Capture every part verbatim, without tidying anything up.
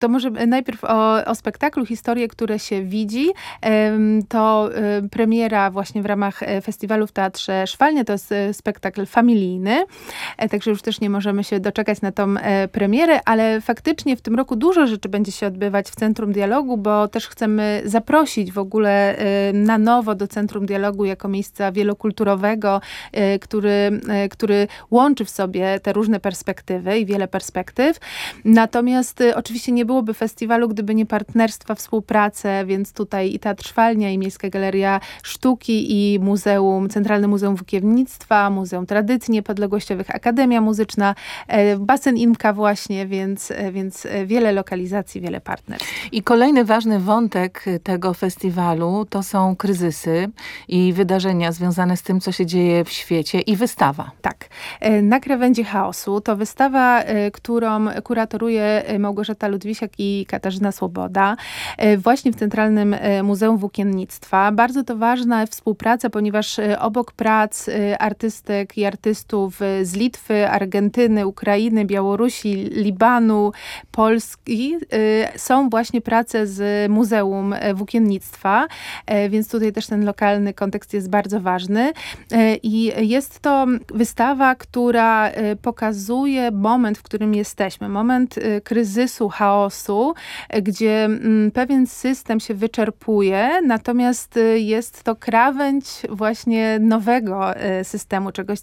To może najpierw o, o spektaklu, historie, które się widzi. To premiera właśnie w ramach festiwalu w Teatrze Szwalnia. To jest spektakl familijny, także już też nie możemy się doczekać na tą premierę, ale faktycznie w tym roku dużo rzeczy będzie się odbywać w Centrum Dialogu, bo też chcemy zaprosić w ogóle na nowo do Centrum Dialogu jako miejsca wielokulturowego, który, który łączy w sobie te różne perspektywy i wiele perspektyw. Natomiast oczywiście nie byłoby festiwalu, gdyby nie partnerstwa, współpracę, więc tutaj i Teatr Szwalnia, i Miejska Galeria Sztuki, i Muzeum, Centralne Muzeum Włókiennictwa, Muzeum Tradycji Niepodległościowych, Akademia Muzyczna, Basen Imka właśnie, więc, więc wiele lokalizacji, wiele partnerstw. I kolejny ważny wątek tego festiwalu to są kryzysy i wydarzenia związane z tym, co się dzieje w świecie i wystawa. Tak. Na krawędzi chaosu to wystawa, którą kuratoruje Małgorzata Ludwisiak i Katarzyna Swoboda właśnie w Centralnym Muzeum Włókiennictwa. Bardzo to ważna współpraca, ponieważ obok prac artystek i artystów z Litwy, Argentyny, Ukrainy, Białorusi, Libanu, Polski są właśnie prace z Muzeum Włókiennictwa, więc tutaj też ten lokalny kontekst jest bardzo ważny. I jest to wystawa, która pokazuje moment, w którym jesteśmy. Moment kryzysu, chaosu, gdzie pewien system się wyczerpuje, natomiast jest to krawędź właśnie nowego systemu, czegoś,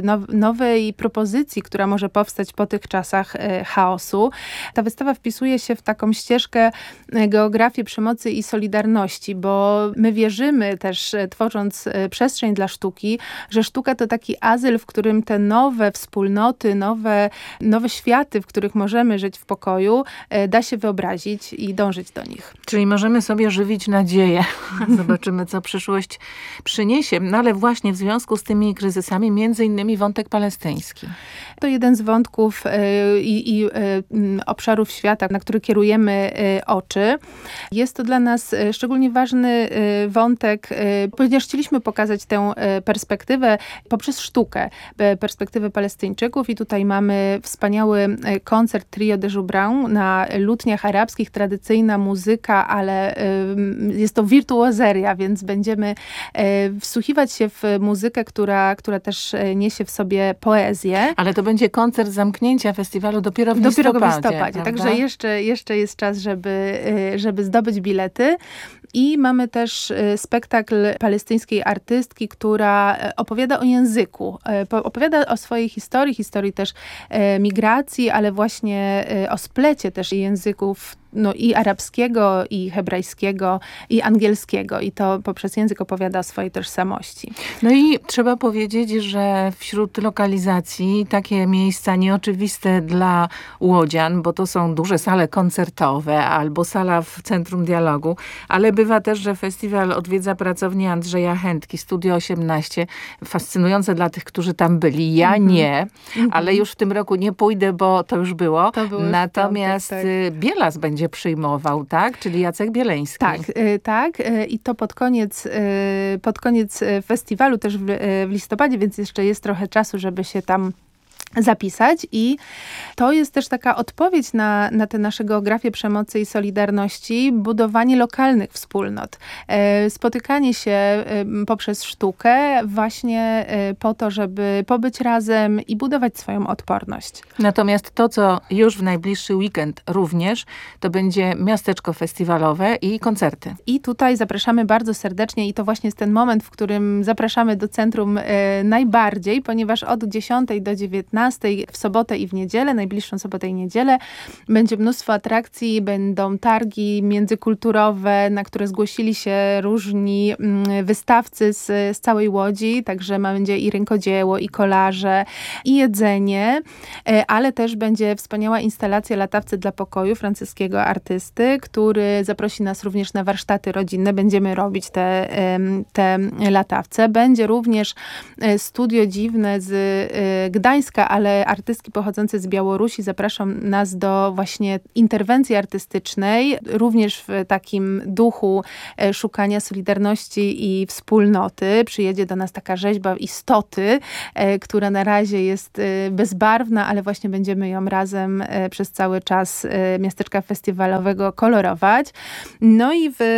nowej propozycji, która może powstać po tych czasach chaosu. Ta wystawa wpisuje się w taką ścieżkę geografii przemocy i solidarności, bo my wierzymy też, tworząc przestrzeń dla sztuki, że sztuka to taki azyl, w którym te nowe wspólnoty, nowe, nowe światy, w których możemy żyć w pokoju, da się wyobrazić i dążyć do nich. Czyli możemy sobie żywić nadzieję. Zobaczymy, co przyszłość przyniesie. No ale właśnie w związku z tymi kryzysami, między innymi wątek palestyński. To jeden z wątków i, i obszarów świata, na który kierujemy oczy. Jest to dla nas szczególnie ważny wątek, ponieważ chcieliśmy pokazać tę perspektywę poprzez sztukę, perspektywę Palestyńczyków i tutaj mamy wspaniały koncert Trio de Joubran na lutniach arabskich, tradycyjna muzyka, ale jest to wirtuozeria, więc będziemy wsłuchiwać się w muzykę, która, która też niesie w sobie poezję. Ale to będzie koncert zamknięcia festiwalu dopiero w listopadzie. Dopiero w listopadzie, także jeszcze, jeszcze jest czas, żeby, żeby zdobyć bilety. I mamy też spektakl palestyńskiej artystki, która opowiada o języku. Opowiada o swojej historii, historii też migracji, ale właśnie o splecie też języków no, i arabskiego, i hebrajskiego, i angielskiego. I to poprzez język opowiada o swojej tożsamości. No i trzeba powiedzieć, że wśród lokalizacji takie miejsca nieoczywiste dla łodzian, bo to są duże sale koncertowe albo sala w Centrum Dialogu, ale bywa też, że festiwal odwiedza pracownię Andrzeja Chętki, Studio osiemnaście. Fascynujące dla tych, którzy tam byli. Ja mm-hmm. nie, mm-hmm. ale już w tym roku nie pójdę, bo to już było. To było Natomiast piątek, tak. Bielas będzie przyjmował, tak? Czyli Jacek Bieleński. Tak, y, tak. Y, I to pod koniec, y, pod koniec festiwalu, też w, y, w listopadzie, więc jeszcze jest trochę czasu, żeby się tam zapisać i to jest też taka odpowiedź na, na tę naszą geografię przemocy i solidarności, budowanie lokalnych wspólnot. E, spotykanie się e, poprzez sztukę właśnie e, po to, żeby pobyć razem i budować swoją odporność. Natomiast to, co już w najbliższy weekend również, to będzie miasteczko festiwalowe i koncerty. I tutaj zapraszamy bardzo serdecznie i to właśnie jest ten moment, w którym zapraszamy do centrum e, najbardziej, ponieważ od dziesiątej do dziewiętnastej w sobotę i w niedzielę, najbliższą sobotę i niedzielę, będzie mnóstwo atrakcji, będą targi międzykulturowe, na które zgłosili się różni wystawcy z, z całej Łodzi, także będzie i rękodzieło, i kolarze, i jedzenie, ale też będzie wspaniała instalacja Latawcy dla pokoju francuskiego artysty, który zaprosi nas również na warsztaty rodzinne. Będziemy robić te, te latawce. Będzie również studio dziwne z Gdańska Polska, ale artystki pochodzące z Białorusi zapraszą nas do właśnie interwencji artystycznej, również w takim duchu szukania solidarności i wspólnoty. Przyjedzie do nas taka rzeźba istoty, która na razie jest bezbarwna, ale właśnie będziemy ją razem przez cały czas miasteczka festiwalowego kolorować. No i w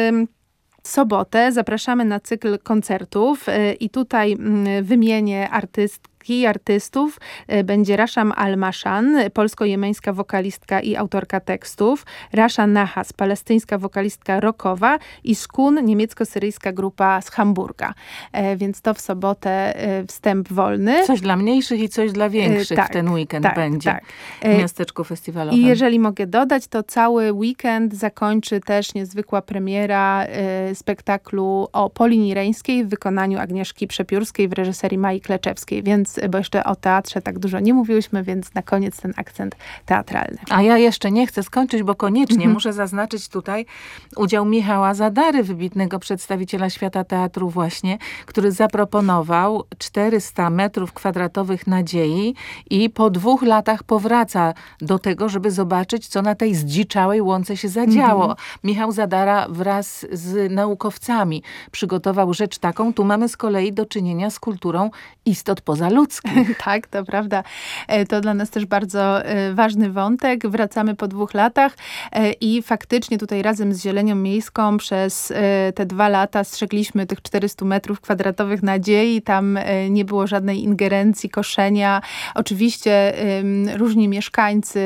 sobotę zapraszamy na cykl koncertów i tutaj wymienię artystki i artystów. Będzie Rasham Al-Mashan, polsko-jemeńska wokalistka i autorka tekstów, Rasha Nahas, palestyńska wokalistka rockowa i Skun, niemiecko-syryjska grupa z Hamburga. Więc to w sobotę wstęp wolny. Coś dla mniejszych i coś dla większych tak, w ten weekend tak, będzie tak. w miasteczku festiwalowym. I jeżeli mogę dodać, to cały weekend zakończy też niezwykła premiera y, spektaklu o Polinie Reńskiej w wykonaniu Agnieszki Przepiórskiej w reżyserii Mai Kleczewskiej, więc bo jeszcze o teatrze tak dużo nie mówiłyśmy, więc na koniec ten akcent teatralny. A ja jeszcze nie chcę skończyć, bo koniecznie Mhm. muszę zaznaczyć tutaj udział Michała Zadary, wybitnego przedstawiciela świata teatru właśnie, który zaproponował czterysta metrów kwadratowych nadziei i po dwóch latach powraca do tego, żeby zobaczyć, co na tej zdziczałej łące się zadziało. Mhm. Michał Zadara wraz z naukowcami przygotował rzecz taką. Tu mamy z kolei do czynienia z kulturą istot pozaludzkich. Tak, to prawda. To dla nas też bardzo ważny wątek. Wracamy po dwóch latach i faktycznie tutaj razem z Zielenią Miejską przez te dwa lata strzegliśmy tych czterysta metrów kwadratowych nadziei. Tam nie było żadnej ingerencji, koszenia. Oczywiście różni mieszkańcy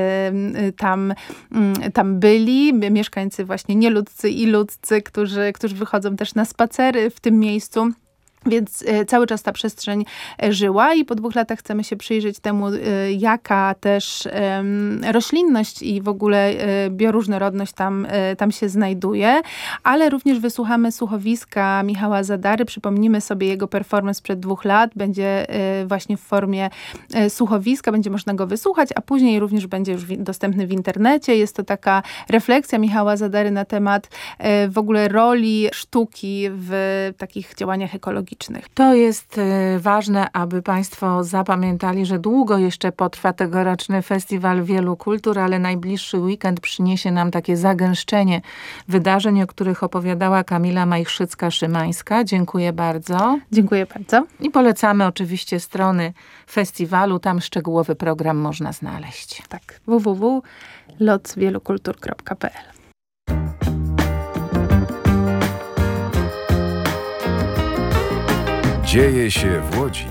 tam, tam byli. Mieszkańcy właśnie nieludzcy i ludzcy, którzy, którzy wychodzą też na spacery w tym miejscu. Więc cały czas ta przestrzeń żyła i po dwóch latach chcemy się przyjrzeć temu, jaka też roślinność i w ogóle bioróżnorodność tam, tam się znajduje, ale również wysłuchamy słuchowiska Michała Zadary. Przypomnimy sobie jego performance sprzed dwóch lat. Będzie właśnie w formie słuchowiska, będzie można go wysłuchać, a później również będzie już dostępny w internecie. Jest to taka refleksja Michała Zadary na temat w ogóle roli sztuki w takich działaniach ekologicznych. To jest y, ważne, aby Państwo zapamiętali, że długo jeszcze potrwa tegoroczny Festiwal Wielu Kultur, ale najbliższy weekend przyniesie nam takie zagęszczenie wydarzeń, o których opowiadała Kamila Majchrzycka-Szymańska. Dziękuję bardzo. Dziękuję bardzo. I polecamy oczywiście strony festiwalu, tam szczegółowy program można znaleźć. Tak, w w w kropka loc wielu kultur kropka p l. Dzieje się w Łodzi.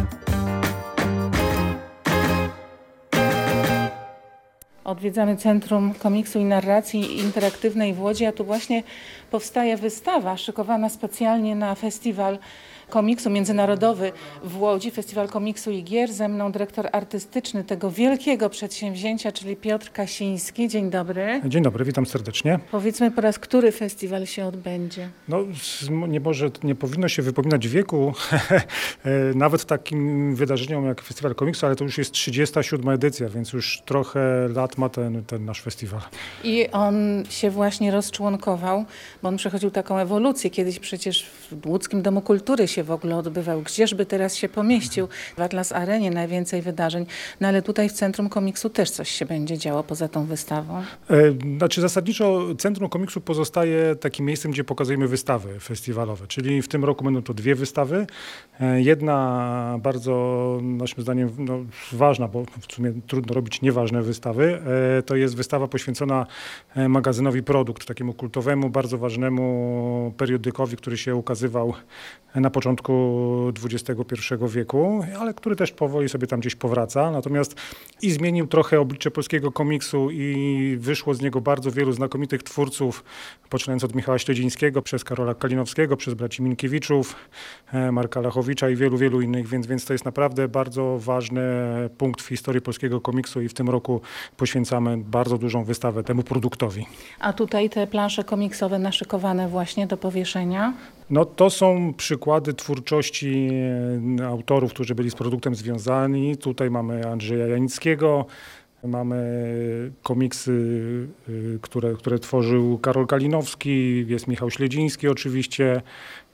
Odwiedzamy Centrum Komiksu i Narracji Interaktywnej w Łodzi, a tu właśnie powstaje wystawa szykowana specjalnie na Festiwal Komiksu Międzynarodowy w Łodzi, Festiwal Komiksu i Gier. Ze mną dyrektor artystyczny tego wielkiego przedsięwzięcia, czyli Piotr Kasiński. Dzień dobry. Dzień dobry, witam serdecznie. Powiedzmy, po raz który festiwal się odbędzie? No, nie, może, nie powinno się wypominać wieku, nawet takim wydarzeniom jak Festiwal Komiksu, ale to już jest trzydziesta siódma edycja, więc już trochę lat ma ten, ten nasz festiwal. I on się właśnie rozczłonkował, bo on przechodził taką ewolucję. Kiedyś przecież w Łódzkim Domu Kultury się w ogóle odbywał. Gdzieżby teraz się pomieścił? W Atlas Arenie najwięcej wydarzeń, no ale tutaj w Centrum Komiksu też coś się będzie działo poza tą wystawą. E, znaczy zasadniczo Centrum Komiksu pozostaje takim miejscem, gdzie pokazujemy wystawy festiwalowe, czyli w tym roku będą to dwie wystawy. E, jedna bardzo naszym zdaniem no, ważna, bo w sumie trudno robić nieważne wystawy, e, to jest wystawa poświęcona magazynowi Produkt, takiemu kultowemu, bardzo ważnemu periodykowi, który się ukazywał na początku dwudziestego pierwszego wieku, ale który też powoli sobie tam gdzieś powraca. Natomiast i zmienił trochę oblicze polskiego komiksu i wyszło z niego bardzo wielu znakomitych twórców, poczynając od Michała Śledzińskiego, przez Karola Kalinowskiego, przez braci Minkiewiczów, Marka Lachowicza i wielu, wielu innych, więc, więc to jest naprawdę bardzo ważny punkt w historii polskiego komiksu i w tym roku poświęcamy bardzo dużą wystawę temu produktowi. A tutaj te plansze komiksowe naszykowane właśnie do powieszenia? No to są przykłady twórczości autorów, którzy byli z produktem związani. Tutaj mamy Andrzeja Janickiego, mamy komiksy, które, które tworzył Karol Kalinowski, jest Michał Śledziński oczywiście.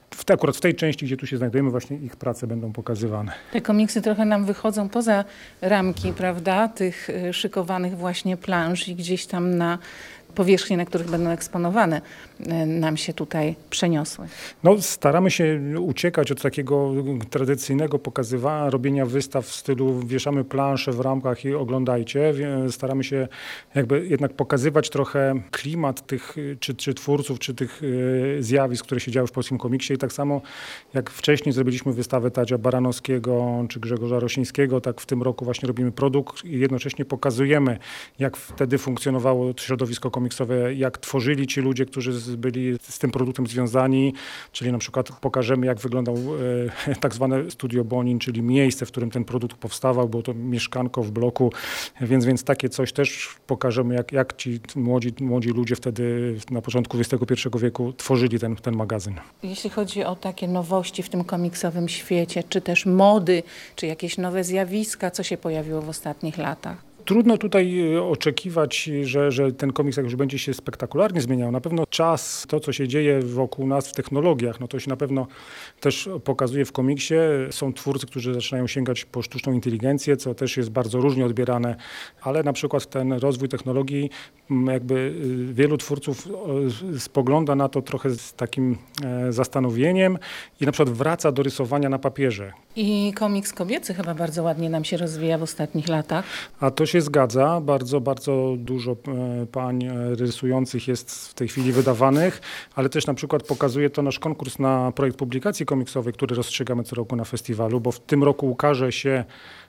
w te, akurat w tej części, gdzie tu się znajdujemy, właśnie ich prace będą pokazywane. Te komiksy trochę nam wychodzą poza ramki, prawda, tych y, szykowanych właśnie planż i gdzieś tam na powierzchnie, na których będą eksponowane, y, nam się tutaj przeniosły. No, staramy się uciekać od takiego tradycyjnego pokazywania, robienia wystaw w stylu wieszamy plansze w ramkach i oglądajcie. Wie- Staramy się jakby jednak pokazywać trochę klimat tych czy, czy twórców, czy tych y, zjawisk, które się działy w polskim komiksie i tak samo jak wcześniej zrobiliśmy wystawę Tadzia Baranowskiego czy Grzegorza Rosińskiego, tak w tym roku właśnie robimy produkt i jednocześnie pokazujemy, jak wtedy funkcjonowało środowisko komiksowe, jak tworzyli ci ludzie, którzy z- byli z tym produktem związani, czyli na przykład pokażemy, jak wyglądał e, tak zwane Studio Bonin, czyli miejsce, w którym ten produkt powstawał, było to mieszkanko w bloku, więc, więc takie coś też pokażemy, jak, jak ci młodzi, młodzi ludzie wtedy na początku dwudziestego pierwszego wieku tworzyli ten, ten magazyn. Jeśli chodzi o takie nowości w tym komiksowym świecie, czy też mody, czy jakieś nowe zjawiska, co się pojawiło w ostatnich latach? Trudno tutaj e, oczekiwać, że, że ten komiks jak już będzie się spektakularnie zmieniał. Na pewno czas, to co się dzieje wokół nas w technologiach, no to się na pewno też pokazuje w komiksie. Są twórcy, którzy zaczynają sięgać po sztuczną inteligencję, co też jest bardzo różnie odbierane, ale na przykład ten rozwój technologii, m, jakby y, wielu twórców o, spogląda na to trochę z takim e, zastanowieniem i na przykład wraca do rysowania na papierze. I komiks kobiecy chyba bardzo ładnie nam się rozwija w ostatnich latach. A to się zgadza. Bardzo, bardzo dużo e, pań e, rysujących jest w tej chwili wydawanych, ale też na przykład pokazuje to nasz konkurs na projekt publikacji komiksowej, który rozstrzygamy co roku na festiwalu, bo w tym roku ukaże się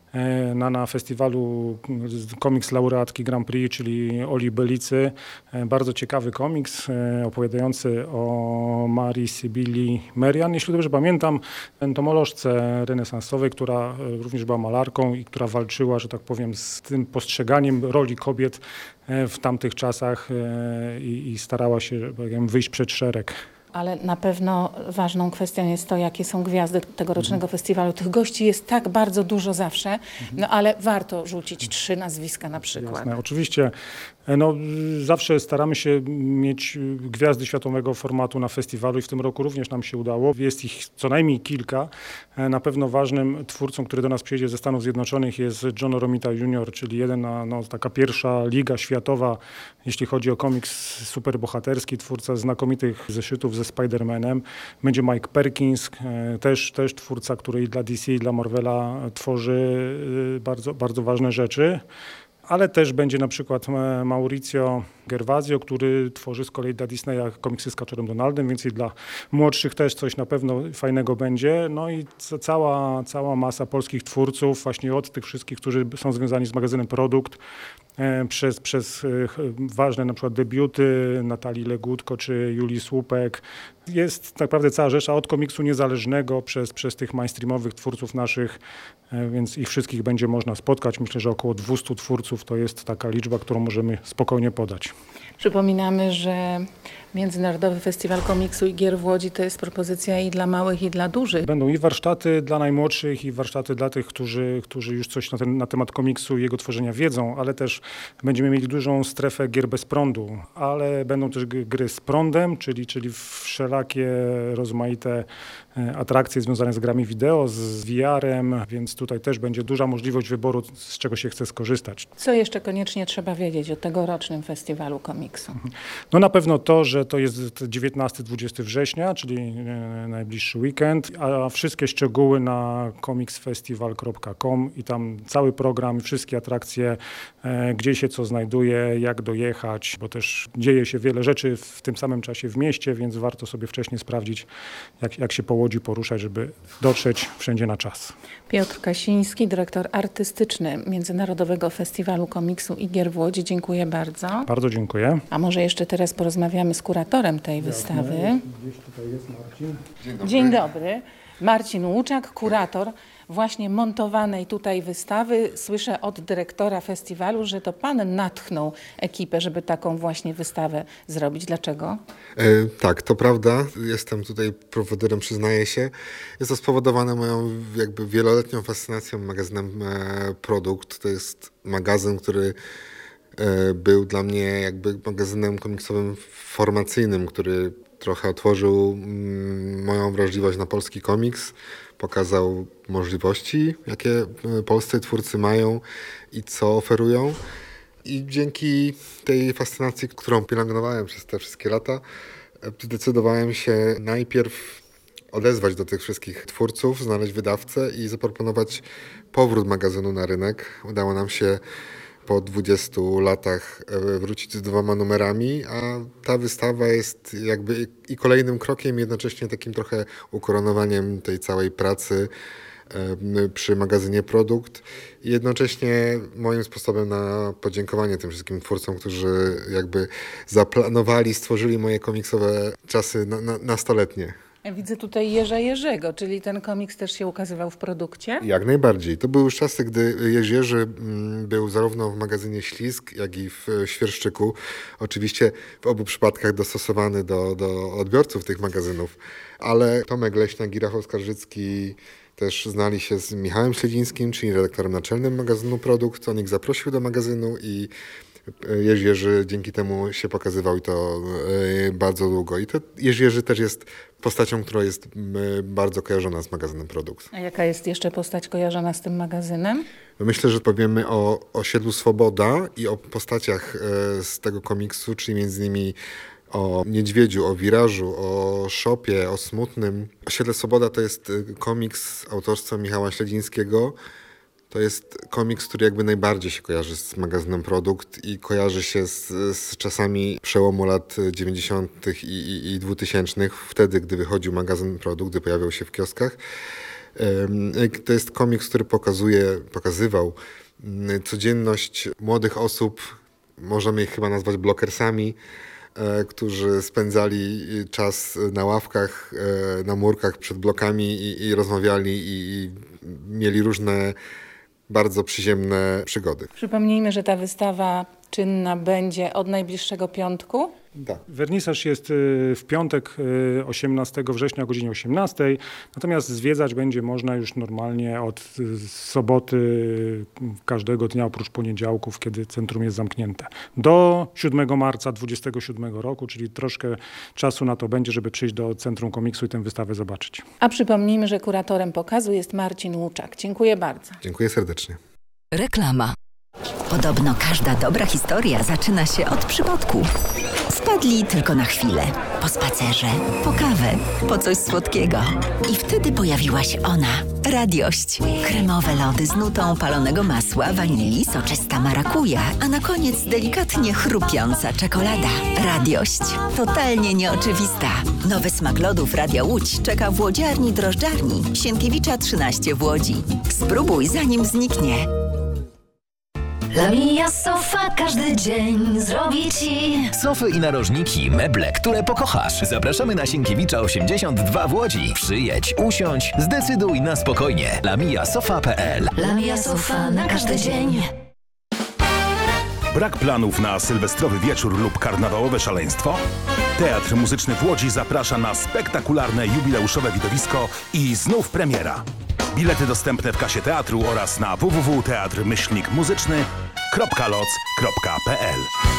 e, na, na festiwalu komiks laureatki Grand Prix, czyli Oli Belicy. E, Bardzo ciekawy komiks e, opowiadający o Marii Sybilii Merian, jeśli dobrze pamiętam, entomolożce renesansowej, która e, również była malarką i która walczyła, że tak powiem, z tym postrzeganiem roli kobiet e, w tamtych czasach e, i, i starała się, że tak powiem, wyjść przed szereg. Ale na pewno ważną kwestią jest to, jakie są gwiazdy tegorocznego festiwalu. Tych gości jest tak bardzo dużo zawsze, no ale warto rzucić trzy nazwiska na przykład. Jasne. Oczywiście e, no, y, zawsze staramy się mieć y, gwiazdy światowego formatu na festiwalu i w tym roku również nam się udało. Jest ich co najmniej kilka. E, Na pewno ważnym twórcą, który do nas przyjedzie ze Stanów Zjednoczonych jest John Romita junior, czyli jeden, na- no, taka pierwsza liga światowa, jeśli chodzi o komiks superbohaterski, twórca znakomitych zeszytów ze Spider-Manem. Będzie Mike Perkins, e, też, też twórca, który i dla D C, i dla Marvela tworzy y, bardzo, bardzo ważne rzeczy. Ale też będzie na przykład e, Mauricio Gervasio, który tworzy z kolei dla Disneya komiksy z Kaczorem Donaldem, więc i dla młodszych też coś na pewno fajnego będzie. No i ca- cała, cała masa polskich twórców, właśnie od tych wszystkich, którzy są związani z magazynem Produkt, e, przez, przez e, ch- ważne na przykład debiuty Natalii Legutko czy Julii Słupek. Jest tak naprawdę cała rzesza od komiksu niezależnego przez, przez tych mainstreamowych twórców naszych, e, więc ich wszystkich będzie można spotkać. Myślę, że około dwieście twórców to jest taka liczba, którą możemy spokojnie podać. Przypominamy, że Międzynarodowy Festiwal Komiksu i Gier w Łodzi to jest propozycja i dla małych, i dla dużych. Będą i warsztaty dla najmłodszych, i warsztaty dla tych, którzy, którzy już coś na, ten, na temat komiksu i jego tworzenia wiedzą, ale też będziemy mieli dużą strefę gier bez prądu, ale będą też g- gry z prądem, czyli, czyli wszelakie rozmaite e, atrakcje związane z grami wideo, z V R-em, więc tutaj też będzie duża możliwość wyboru, z czego się chce skorzystać. Co jeszcze koniecznie trzeba wiedzieć o tegorocznym Festiwalu Komiksu? No na pewno to, że to jest dziewiętnastego dwudziestego września, czyli e, najbliższy weekend, a wszystkie szczegóły na komiksfestival kropka com i tam cały program, wszystkie atrakcje, e, gdzie się co znajduje, jak dojechać, bo też dzieje się wiele rzeczy w tym samym czasie w mieście, więc warto sobie wcześniej sprawdzić, jak, jak się po Łodzi poruszać, żeby dotrzeć wszędzie na czas. Piotr Kasiński, dyrektor artystyczny Międzynarodowego Festiwalu Komiksu i Gier w Łodzi. Dziękuję bardzo. Bardzo dziękuję. A może jeszcze teraz porozmawiamy z kuratorem tej wystawy. Gdzieś tutaj jest Marcin. Dzień dobry. Marcin Łuczak, kurator właśnie montowanej tutaj wystawy. Słyszę od dyrektora festiwalu, że to pan natchnął ekipę, żeby taką właśnie wystawę zrobić. Dlaczego? E, tak, to prawda. Jestem tutaj prowodyrem, przyznaję się. Jest to spowodowane moją jakby wieloletnią fascynacją magazynem e, Produkt. To jest magazyn, który e, był dla mnie jakby magazynem komiksowym formacyjnym, który trochę otworzył mm, moją wrażliwość na polski komiks, pokazał możliwości, jakie polscy twórcy mają i co oferują. I dzięki tej fascynacji, którą pielęgnowałem przez te wszystkie lata, zdecydowałem się najpierw odezwać do tych wszystkich twórców, znaleźć wydawcę i zaproponować powrót magazynu na rynek. Udało nam się po dwudziestu latach wrócić z dwoma numerami, a ta wystawa jest jakby i kolejnym krokiem, jednocześnie takim trochę ukoronowaniem tej całej pracy przy magazynie Produkt i jednocześnie moim sposobem na podziękowanie tym wszystkim twórcom, którzy jakby zaplanowali, stworzyli moje komiksowe czasy na, na, nastoletnie. Widzę tutaj Jerza Jerzego, czyli ten komiks też się ukazywał w Produkcie? Jak najbardziej. To były już czasy, gdy Jerzy Jerzy był zarówno w magazynie Ślizg, jak i w Świerszczyku. Oczywiście w obu przypadkach dostosowany do, do odbiorców tych magazynów, ale Tomek Leśniak i Rafał Skarżycki też znali się z Michałem Śledzińskim, czyli redaktorem naczelnym magazynu Produkt. On ich zaprosił do magazynu i Jerzy Jerzy dzięki temu się pokazywał i to bardzo długo. I to Jerzy Jerzy też jest postacią, która jest bardzo kojarzona z magazynem Produkt. A jaka jest jeszcze postać kojarzona z tym magazynem? Myślę, że powiemy o osiedlu Swoboda i o postaciach z tego komiksu, czyli między innymi o Niedźwiedziu, o Wirażu, o Szopie, o Smutnym. Osiedle Swoboda to jest komiks autorstwa Michała Śledzińskiego. To jest komiks, który jakby najbardziej się kojarzy z magazynem Produkt i kojarzy się z, z czasami przełomu lat dziewięćdziesiątych i, i, i dwutysięcznych, wtedy, gdy wychodził magazyn Produkt, gdy pojawiał się w kioskach. To jest komiks, który pokazuje, pokazywał codzienność młodych osób, możemy ich chyba nazwać blokersami, którzy spędzali czas na ławkach, na murkach przed blokami i, i rozmawiali i, i mieli różne bardzo przyziemne przygody. Przypomnijmy, że ta wystawa czynna będzie od najbliższego piątku. Tak. Wernisaż jest w piątek osiemnastego września o godzinie osiemnastej, natomiast zwiedzać będzie można już normalnie od soboty każdego dnia oprócz poniedziałków, kiedy centrum jest zamknięte. Do siódmego marca dwudziestego siódmego roku, czyli troszkę czasu na to będzie, żeby przyjść do Centrum Komiksu i tę wystawę zobaczyć. A przypomnijmy, że kuratorem pokazu jest Marcin Łuczak. Dziękuję bardzo. Dziękuję serdecznie. Reklama. Podobno każda dobra historia zaczyna się od przypadku. Wpadli tylko na chwilę. Po spacerze, po kawę, po coś słodkiego. I wtedy pojawiła się ona. Radiość. Kremowe lody z nutą palonego masła, wanilii, soczysta marakuja, a na koniec delikatnie chrupiąca czekolada. Radiość. Totalnie nieoczywista. Nowy smak lodów Radia Łódź czeka w łodziarni drożdżarni Sienkiewicza trzynaście w Łodzi. Spróbuj zanim zniknie. La Mia Sofa każdy dzień zrobi ci sofy i narożniki, meble, które pokochasz. Zapraszamy na Sienkiewicza osiemdziesiąt dwa w Łodzi. Przyjedź, usiądź, zdecyduj na spokojnie. la mia sofa kropka p l. La Mia Sofa na każdy dzień. Brak planów na sylwestrowy wieczór lub karnawałowe szaleństwo? Teatr Muzyczny w Łodzi zaprasza na spektakularne jubileuszowe widowisko i znów premiera. Bilety dostępne w kasie teatru oraz na w w w kropka teatr myślnik muzyczny kropka loc kropka p l.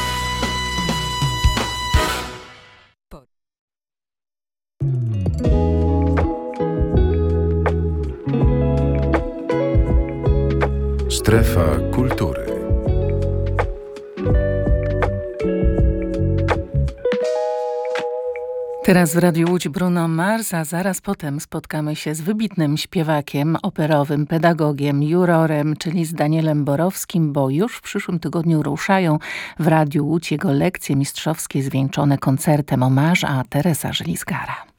Strefa kultury. Teraz w Radiu Łódź Bruno Mars, a zaraz potem spotkamy się z wybitnym śpiewakiem, operowym, pedagogiem, jurorem, czyli z Danielem Borowskim, bo już w przyszłym tygodniu ruszają w Radiu Łódź jego lekcje mistrzowskie zwieńczone koncertem Hommage à Teresa Żelizgara.